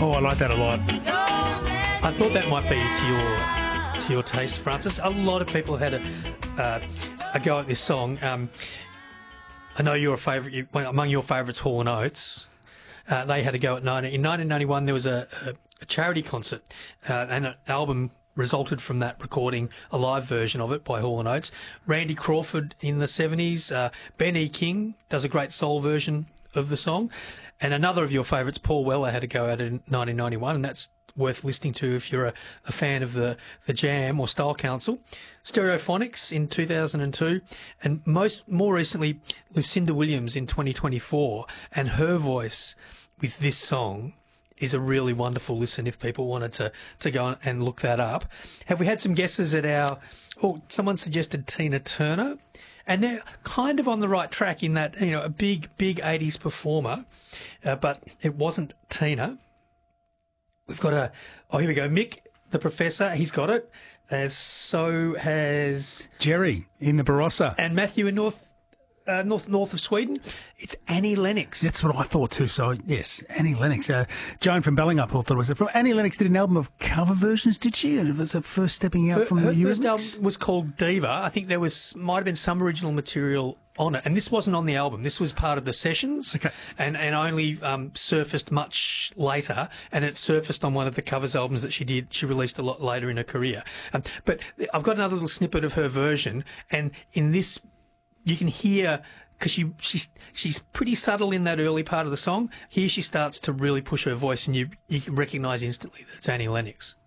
Oh, I like that a lot. I thought that might be to your taste, Francis. A lot of people have had a go at this song. I know your favourite, among your favourites, Hall & Oates. They had a go at in 1991. There was a charity concert, and an album resulted from that recording, a live version of it by Hall & Oates. Randy Crawford in the 70s. Ben E. King does a great soul version of the song. And another of your favourites, Paul Weller, had a go at it in 1991, and that's worth listening to if you're a fan of the Jam or Style Council. Stereophonics in 2002, and more recently, Lucinda Williams in 2024, and her voice with this song is a really wonderful listen if people wanted to go and look that up. Have we had some guesses at someone suggested Tina Turner, and they're kind of on the right track in that, a big 80s performer, but it wasn't Tina. We've got here we go. Mick, the Professor, he's got it. So has Jerry in the Barossa. And Matthew in north of Sweden. It's Annie Lennox. That's what I thought too. So yes, Annie Lennox. Joan from Bellingup thought it was from Annie Lennox. Did an album of cover versions, did she? And it was her first stepping out from the Her first album was called Diva. I think there might have been some original material on it, and this wasn't on the album. This was part of the sessions, okay, and only surfaced much later, and it surfaced on one of the covers albums that she released a lot later in her career. But I've got another little snippet of her version, and in this you can hear, because she's pretty subtle in that early part of the song. Here she starts to really push her voice, and you can recognise instantly that it's Annie Lennox.